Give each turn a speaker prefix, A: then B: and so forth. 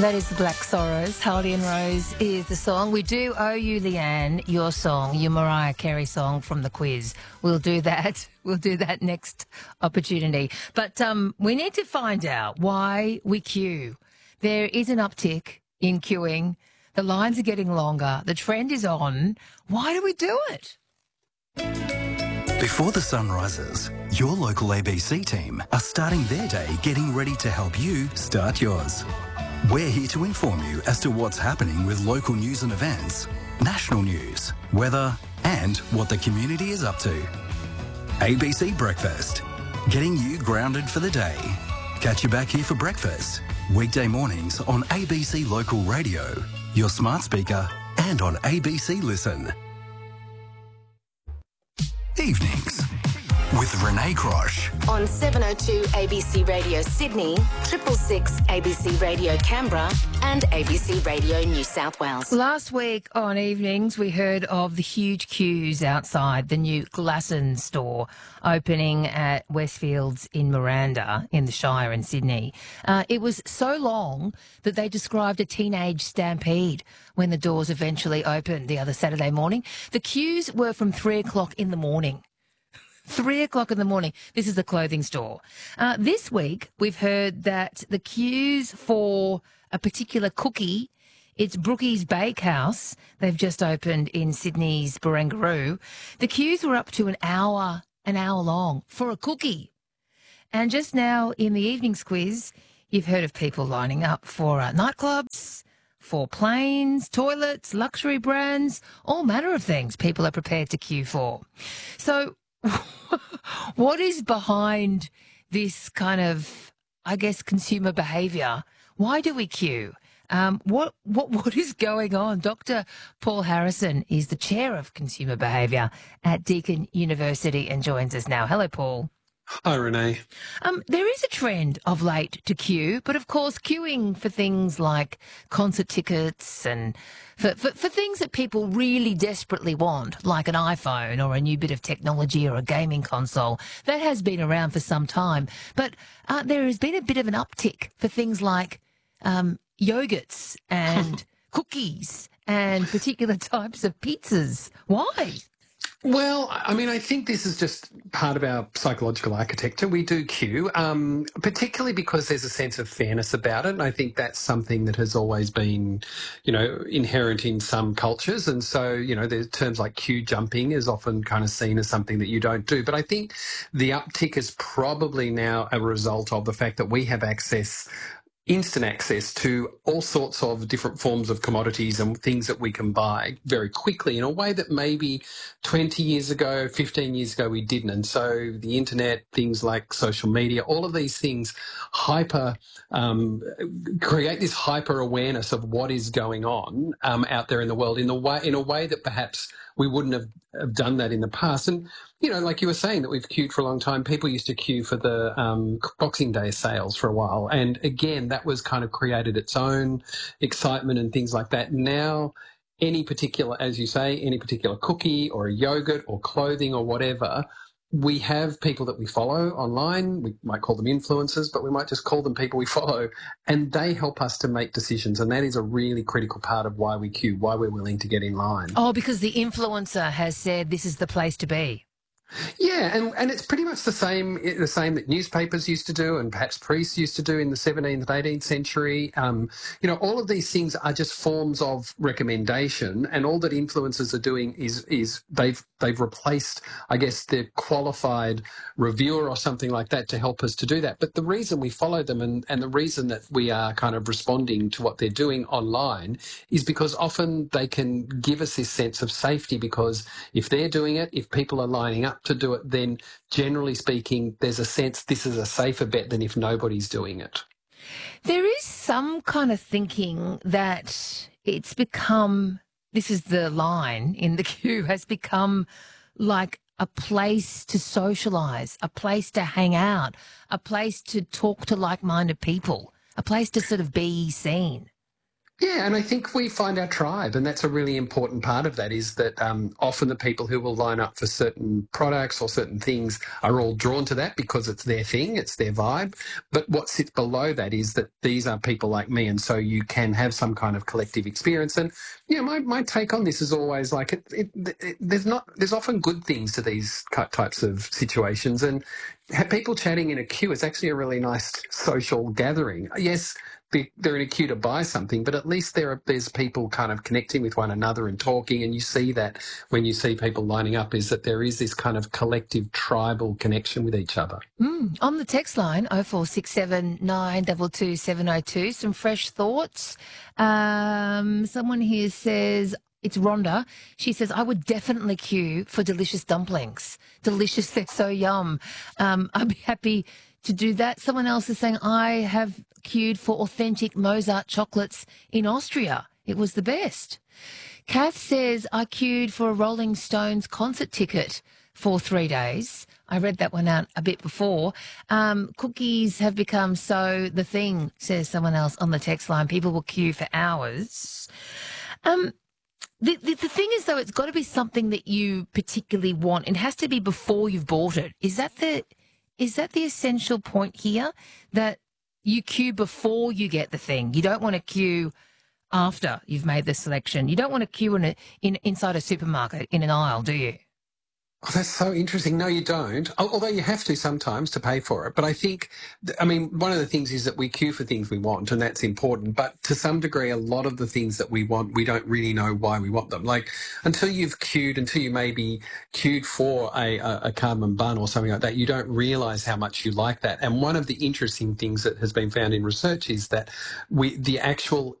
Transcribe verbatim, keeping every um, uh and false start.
A: That is the Black Sorrows. Hardy and Rose is the song. We do owe you, Leanne, your song, your Mariah Carey song from the quiz. We'll do that. We'll do that next opportunity. But um, we need to find out why we queue. There is an uptick in queuing. The lines are getting longer. The trend is on. Why do we do it?
B: Before the sun rises, your local A B C team are starting their day getting ready to help you start yours. We're here to inform you as to what's happening with local news and events, national news, weather, and what the community is up to. A B C Breakfast, getting you grounded for the day. Catch you back here for breakfast, weekday mornings on A B C Local Radio, your smart speaker, and on A B C Listen. Evenings with Renee Crosh.
C: On seven oh two A B C Radio Sydney, triple six A B C Radio Canberra and A B C Radio New South Wales.
A: Last week on Evenings, we heard of the huge queues outside the new Glasson store opening at Westfields in Miranda in the Shire in Sydney. Uh, it was so long that they described a teenage stampede when the doors eventually opened the other Saturday morning. The queues were from three o'clock in the morning. Three o'clock in the morning. This is the clothing store. Uh, this week, we've heard that the queues for a particular cookie, it's Brookie's Bakehouse. They've just opened in Sydney's Barangaroo. The queues were up to an hour, an hour long for a cookie. And just now in the evening's quiz, you've heard of people lining up for uh, nightclubs, for planes, toilets, luxury brands, all manner of things people are prepared to queue for. So what is behind this kind of, I guess, consumer behaviour? Why do we queue? Um, what what what is going on? Doctor Paul Harrison is the chair of consumer behaviour at Deakin University and joins us now. Hello, Paul.
D: Hi, Renee.
A: Um, there is a trend of late to queue, but of course queuing for things like concert tickets and for, for, for things that people really desperately want, like an iPhone or a new bit of technology or a gaming console, that has been around for some time. But uh, there has been a bit of an uptick for things like um, yogurts and cookies and particular types of pizzas. Why?
D: Well, I mean, I think this is just part of our psychological architecture. We do queue, um, particularly because there's a sense of fairness about it. And I think that's something that has always been, you know, inherent in some cultures. And so, you know, there's terms like queue jumping is often kind of seen as something that you don't do. But I think the uptick is probably now a result of the fact that we have access instant access to all sorts of different forms of commodities and things that we can buy very quickly in a way that maybe twenty years ago, fifteen years ago, we didn't. And so the internet, things like social media, all of these things hyper um, create this hyper awareness of what is going on um, out there in the world in the way in a way that perhaps we wouldn't have, have done that in the past. And, you know, like you were saying, that we've queued for a long time. People used to queue for the um, Boxing Day sales for a while. And again, that was kind of created its own excitement and things like that. Now, any particular, as you say, any particular cookie or a yogurt or clothing or whatever, we have people that we follow online. We might call them influencers, but we might just call them people we follow, and they help us to make decisions. And that is a really critical part of why we queue, why we're willing to get in line.
A: Oh, because the influencer has said this is the place to be.
D: Yeah, and, and it's pretty much the same the same that newspapers used to do and perhaps priests used to do in the seventeenth and eighteenth century. Um, you know, all of these things are just forms of recommendation, and all that influencers are doing is is they've they've replaced, I guess, their qualified reviewer or something like that to help us to do that. But the reason we follow them and, and the reason that we are kind of responding to what they're doing online is because often they can give us this sense of safety, because if they're doing it, if people are lining up to do it, then generally speaking, there's a sense this is a safer bet than if nobody's doing it.
A: There is some kind of thinking that it's become, this is the line in the queue, has become like a place to socialise, a place to hang out, a place to talk to like-minded people, a place to sort of be seen.
D: Yeah, and I think we find our tribe, and that's a really important part of that is that um, often the people who will line up for certain products or certain things are all drawn to that because it's their thing, it's their vibe. But what sits below that is that these are people like me, and so you can have some kind of collective experience. And yeah, my, my take on this is always like it, it, it, there's not there's often good things to these types of situations, and people chatting in a queue is actually a really nice social gathering. Yes, they're in a queue to buy something, but at least there are there's people kind of connecting with one another and talking, and you see that when you see people lining up is that there is this kind of collective tribal connection with each other.
A: Mm. On the text line, oh four six seven nine two two seven oh two, some fresh thoughts. Um, someone here says, it's Rhonda. She says, I would definitely queue for delicious dumplings. Delicious, they're so yum. Um, I'd be happy to do that. Someone else is saying, I have queued for authentic Mozart chocolates in Austria. It was the best. Kath says, I queued for a Rolling Stones concert ticket for three days. I read that one out a bit before. Um, cookies have become so the thing, says someone else on the text line. People will queue for hours. Um, the, the, the thing is, though, it's got to be something that you particularly want. It has to be before you've bought it. Is that the... Is that the essential point here, that you queue before you get the thing? You don't want to queue after you've made the selection. You don't want to queue in, a, in inside a supermarket in an aisle, do you?
D: Oh, that's so interesting. No, you don't. Although you have to sometimes to pay for it. But I think, I mean, one of the things is that we queue for things we want, and that's important. But to some degree, a lot of the things that we want, we don't really know why we want them. Like until you've queued, until you maybe queued for a, a, a cardamom bun or something like that, you don't realise how much you like that. And one of the interesting things that has been found in research is that we, the actual